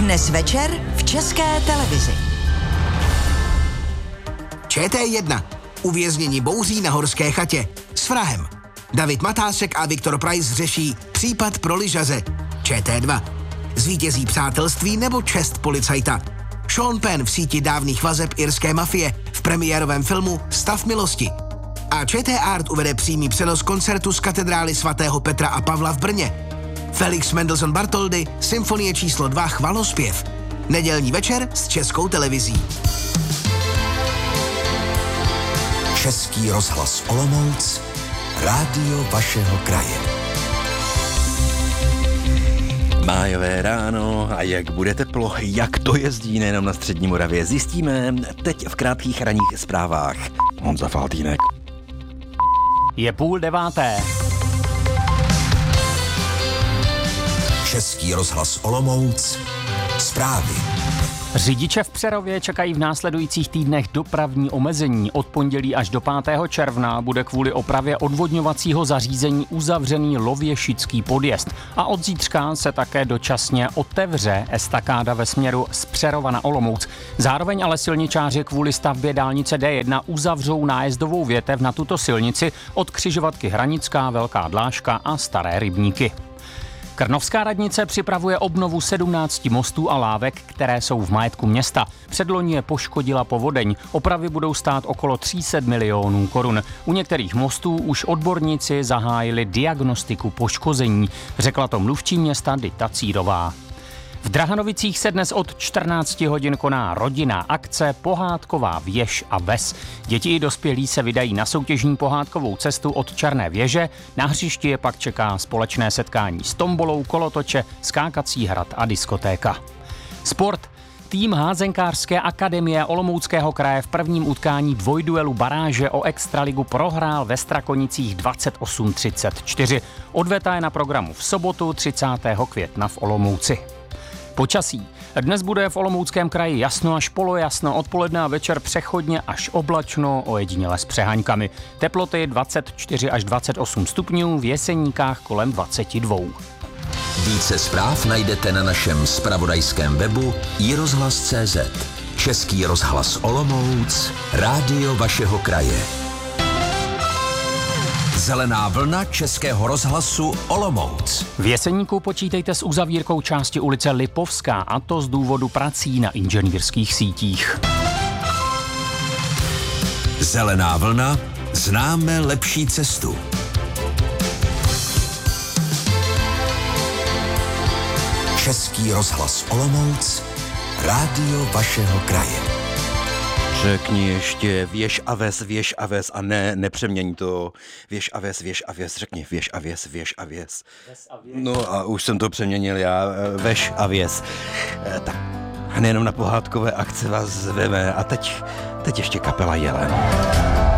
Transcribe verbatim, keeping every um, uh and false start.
Dnes večer v České televizi. Č T jedna. Uvěznění bouří na horské chatě. S vrahem. David Matásek a Viktor Preiss řeší případ pro lyžaře. Č T dva. Zvítězí přátelství nebo čest policajta. Sean Penn v síti dávných vazeb irské mafie v premiérovém filmu Stav milosti. A ČT Art uvede přímý přenos koncertu z katedrály svatého Petra a Pavla v Brně. Felix Mendelssohn Bartholdy, symfonie číslo dva Chvalospěv. Nedělní večer s Českou televizí. Český rozhlas Olomouc, rádio vašeho kraje. Májové ráno a jak bude teplo, jak to jezdí nejenom na střední Moravě, zjistíme teď v krátkých ranních zprávách. Honza Faltýnek. Je půl deváté. Český rozhlas Olomouc, zprávy. Řidiče v Přerově čekají v následujících týdnech dopravní omezení. Od pondělí až do pátého června bude kvůli opravě odvodňovacího zařízení uzavřený Lověšický podjezd. A od zítřka se také dočasně otevře estakáda ve směru z Přerova na Olomouc. Zároveň ale silničáři kvůli stavbě dálnice D jedna uzavřou nájezdovou větev na tuto silnici od křižovatky Hranická, Velká Dlážka a Staré Rybníky. Krnovská radnice připravuje obnovu sedmnácti mostů a lávek, které jsou v majetku města. Předloni je poškodila povodeň. Opravy budou stát okolo tři sta milionů korun. U některých mostů už odborníci zahájili diagnostiku poškození, řekla to mluvčí města Dita Círová. V Drahanovicích se dnes od čtrnácti hodin koná rodinná akce Pohádková věž a ves. Děti i dospělí se vydají na soutěžní pohádkovou cestu od Černé věže, na hřišti je pak čeká společné setkání s tombolou, kolotoče, skákací hrad a diskotéka. Sport. Tým házenkářské akademie Olomouckého kraje v prvním utkání dvojduelu baráže o extraligu prohrál ve Strakonicích dvacet osm třicet čtyři. Odveta je na programu v sobotu třicátého května v Olomouci. Počasí. Dnes bude v Olomouckém kraji jasno až polojasno, odpoledne a večer přechodně až oblačno, ojediněle s přeháňkami. Teploty dvacet čtyři až dvacet osm stupňů, v Jeseníkách kolem dvacet dva. Více zpráv najdete na našem zpravodajském webu i rozhlas tečka cé zet. Český rozhlas Olomouc, rádio vašeho kraje. Zelená vlna Českého rozhlasu Olomouc. V Jeseníku počítejte s uzavírkou části ulice Lipovská, a to z důvodu prací na inženýrských sítích. Zelená vlna, známe lepší cestu. Český rozhlas Olomouc, rádio vašeho kraje. Řekni ještě věž a ves, věž a ves a ne, nepřeměň to. Věž a ves, věž a ves, řekni věž a věz, věž a věz. No a už jsem to přeměnil já, veš a věz. E, tak nejenom na pohádkové akce vás zveme a teď, teď ještě kapela Jelen.